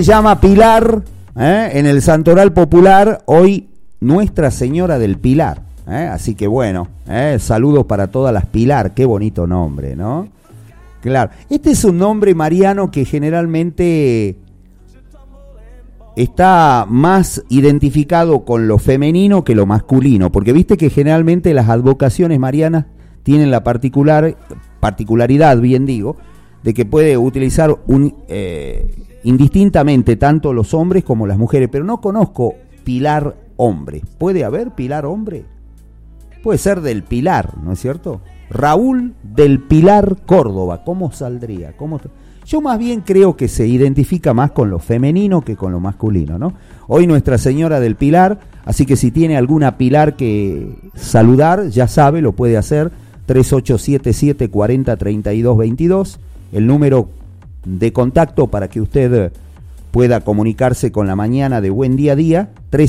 Se llama Pilar, en el Santoral Popular, hoy Nuestra Señora del Pilar. Así que bueno, saludos para todas las Pilar, qué bonito nombre, ¿no? Claro, este es un nombre mariano que generalmente está más identificado con lo femenino que lo masculino, porque viste que generalmente las advocaciones marianas tienen la particularidad, bien digo, de que puede utilizar indistintamente tanto los hombres como las mujeres, pero no conozco Pilar hombre. ¿Puede haber Pilar hombre? Puede ser del Pilar, ¿no es cierto? Raúl del Pilar Córdoba, ¿cómo saldría? Yo más bien creo que se identifica más con lo femenino que con lo masculino, ¿no? Hoy Nuestra Señora del Pilar, así que si tiene alguna Pilar que saludar, ya sabe, lo puede hacer, 3877-403222, el número de contacto para que usted pueda comunicarse con la mañana de Buen Día a Día,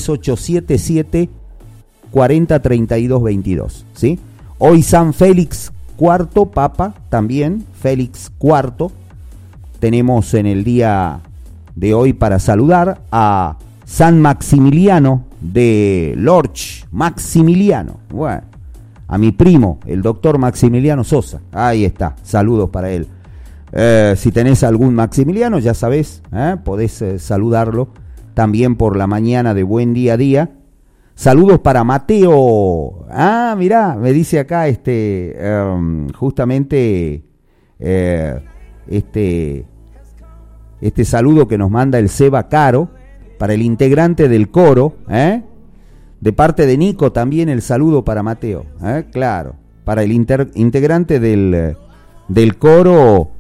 3877-403222, ¿sí? Hoy San Félix IV, Papa, también, Félix IV. Tenemos en el día de hoy para saludar a San Maximiliano de Lorch, Maximiliano, bueno, a mi primo, el doctor Maximiliano Sosa, ahí está, saludos para él. Si tenés algún Maximiliano, ya sabés, podés saludarlo también por la mañana de Buen Día a Día. Saludos para Mateo. Mirá, me dice acá justamente este saludo que nos manda el Seba Caro para el integrante del coro, de parte de Nico también el saludo para Mateo, claro, para el integrante del coro,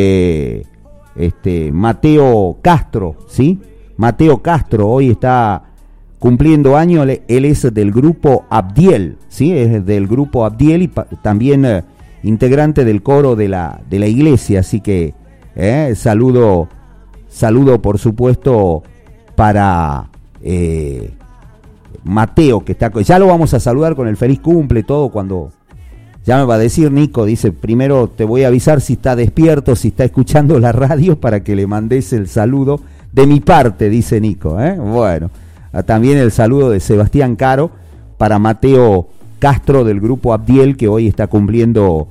Mateo Castro, ¿sí? Mateo Castro hoy está cumpliendo años, él es del grupo Abdiel, ¿sí? Es del grupo Abdiel y también integrante del coro de la iglesia, así que saludo por supuesto para Mateo, que está, ya lo vamos a saludar con el feliz cumple, todo, cuando ya me va a decir Nico, dice, primero te voy a avisar si está despierto, si está escuchando la radio, para que le mandes el saludo de mi parte, dice Nico, bueno. También el saludo de Sebastián Caro para Mateo Castro del grupo Abdiel, que hoy está cumpliendo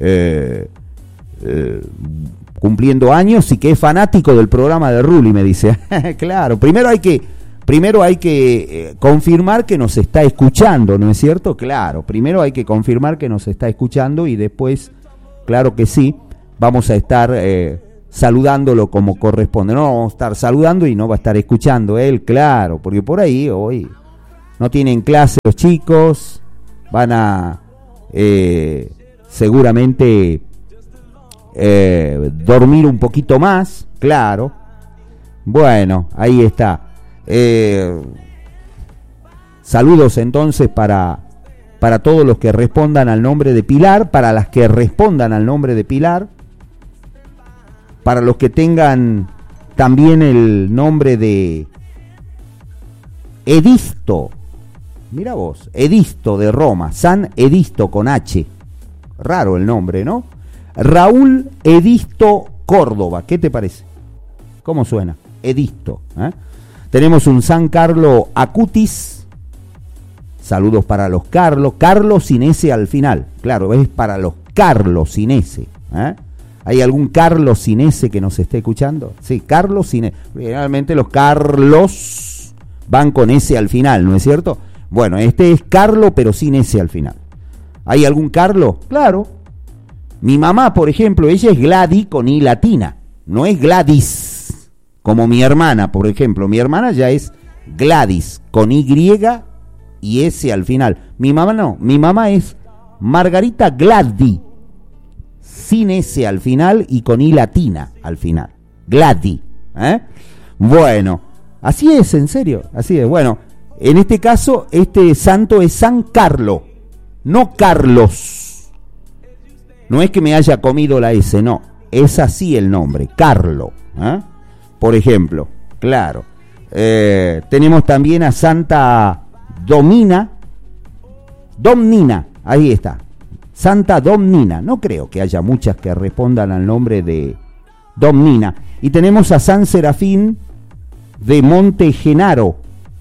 años y que es fanático del programa de Ruli, me dice. Claro, primero hay que confirmar que nos está escuchando, ¿no es cierto? Claro, primero hay que confirmar que nos está escuchando y después, claro que sí, vamos a estar saludándolo como corresponde. No vamos a estar saludando y no va a estar escuchando él, claro, porque por ahí hoy no tienen clase los chicos, van a seguramente dormir un poquito más, claro. Bueno, ahí está. Saludos entonces para todos los que respondan al nombre de Pilar, para las que respondan al nombre de Pilar, para los que tengan también el nombre de Edisto, mira vos, Edisto de Roma, San Edisto con H, raro el nombre, ¿no? Raúl Edisto Córdoba, ¿qué te parece? ¿Cómo suena? Edisto, Tenemos un San Carlo Acutis, saludos para los Carlos sin S al final, claro, es para los Carlos sin S, ¿Hay algún Carlos sin S que nos esté escuchando? Sí, Carlos sin S. Realmente los Carlos van con S al final, ¿no es cierto? Bueno, este es Carlos pero sin S al final. ¿Hay algún Carlos? Claro. Mi mamá, por ejemplo, ella es Gladys con I latina, no es Gladys, como mi hermana, por ejemplo. Mi hermana ya es Gladys con Y y S al final. Mi mamá no, mi mamá es Margarita Gladys, sin S al final y con I latina al final. Gladys, Bueno, así es, en serio, así es. Bueno, en este caso, este santo es San Carlo, no Carlos. No es que me haya comido la S, no. Es así el nombre, Carlo. Por ejemplo, claro. Tenemos también a Santa Domnina, ahí está. Santa Domnina, no creo que haya muchas que respondan al nombre de Domnina. Y tenemos a San Serafín de Monte Genaro.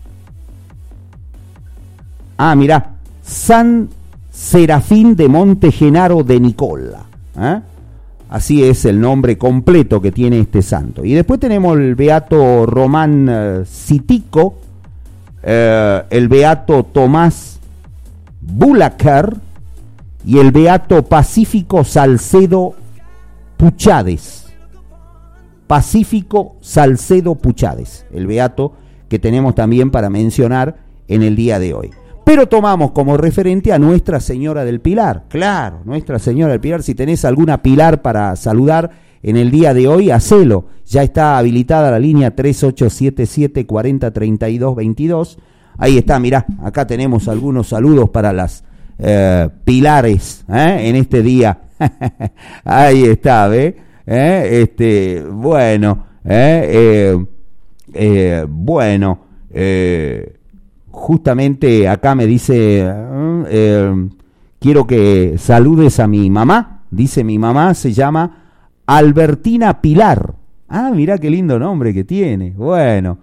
Ah, mirá, San Serafín de Monte Genaro de Nicola. Así es el nombre completo que tiene este santo. Y después tenemos el beato Román Citico, el beato Tomás Bulacar y el beato Pacífico Salcedo Puchades. Pacífico Salcedo Puchades, el beato que tenemos también para mencionar en el día de hoy. Pero tomamos como referente a Nuestra Señora del Pilar. Claro, Nuestra Señora del Pilar. Si tenés alguna Pilar para saludar en el día de hoy, hacelo. Ya está habilitada la línea 3877 40 32 22. Ahí está, mirá, acá tenemos algunos saludos para las Pilares en este día. Ahí está, ¿ve? Justamente acá me dice, quiero que saludes a mi mamá. Dice, mi mamá se llama Albertina Pilar. Ah, mirá qué lindo nombre que tiene. Bueno,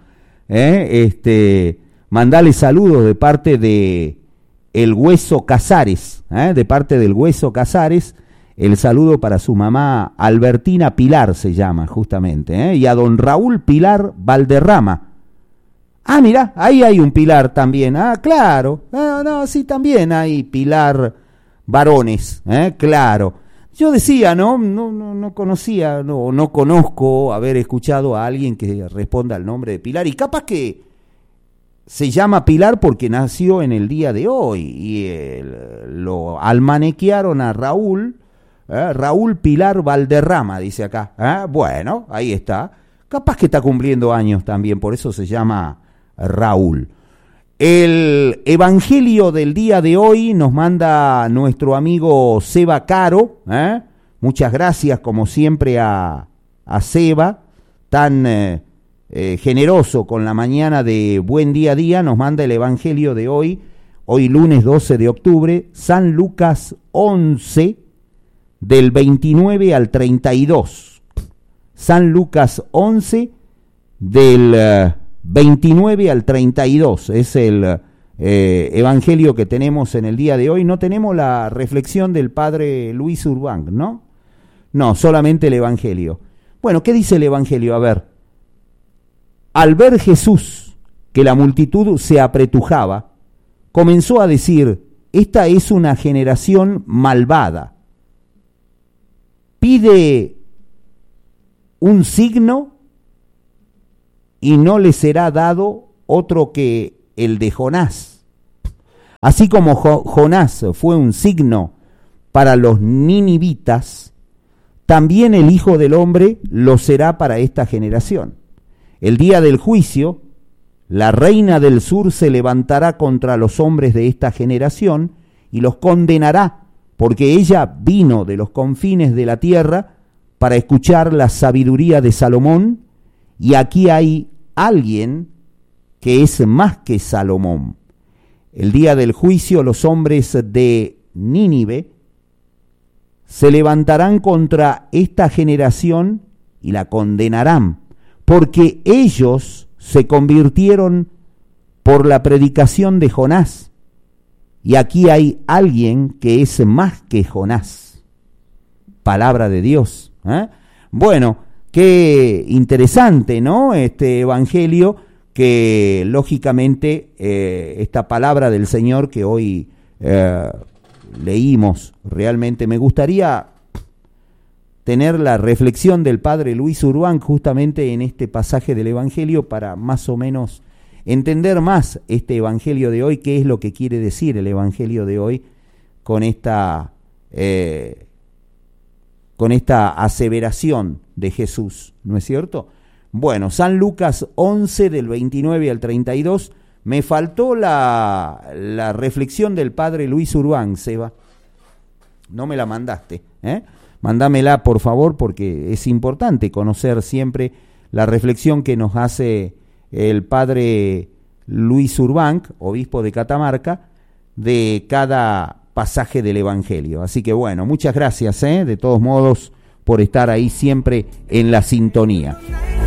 mandale saludos de parte de El Hueso Casares, de parte del Hueso Casares. El saludo para su mamá Albertina Pilar se llama justamente, y a don Raúl Pilar Valderrama. Ah, mira, ahí hay un Pilar también. Ah, claro. No, sí, también hay Pilar varones, claro. Yo decía, no conocía, no conozco haber escuchado a alguien que responda al nombre de Pilar. Y capaz que se llama Pilar porque nació en el día de hoy. Y lo almanequearon a Raúl. Raúl Pilar Valderrama, dice acá. Bueno, ahí está. Capaz que está cumpliendo años también, por eso se llama Raúl. El evangelio del día de hoy nos manda nuestro amigo Seba Caro. Muchas gracias, como siempre, a Seba, tan generoso con la mañana de Buen Día a Día. Nos manda el evangelio de hoy lunes 12 de octubre, San Lucas 11, del 29 al 32. San Lucas 11, del 29 al 32. Es el evangelio que tenemos en el día de hoy. No tenemos la reflexión del padre Luis Urbán, ¿no? No, solamente el evangelio. Bueno, ¿qué dice el evangelio? A ver. Al ver Jesús que la multitud se apretujaba, comenzó a decir: esta es una generación malvada. Pide un signo y no le será dado otro que el de Jonás. Así como Jonás fue un signo para los ninivitas, también el Hijo del Hombre lo será para esta generación. El día del juicio, la reina del sur se levantará contra los hombres de esta generación y los condenará, porque ella vino de los confines de la tierra para escuchar la sabiduría de Salomón, y aquí hay alguien que es más que Salomón. El día del juicio los hombres de Nínive se levantarán contra esta generación y la condenarán, porque ellos se convirtieron por la predicación de Jonás. Y aquí hay alguien que es más que Jonás. Palabra de Dios. Bueno, qué interesante, ¿no? Este evangelio que lógicamente esta palabra del Señor que hoy leímos, realmente me gustaría tener la reflexión del padre Luis Urbán justamente en este pasaje del evangelio para más o menos entender más este evangelio de hoy, qué es lo que quiere decir el evangelio de hoy con esta aseveración de Jesús, ¿no es cierto? Bueno, San Lucas 11 del 29 al 32, me faltó la reflexión del padre Luis Urbán, Seba, no me la mandaste, Mándamela por favor, porque es importante conocer siempre la reflexión que nos hace el padre Luis Urbán, obispo de Catamarca, de cada pasaje del evangelio. Así que bueno, muchas gracias, de todos modos, por estar ahí siempre en la sintonía.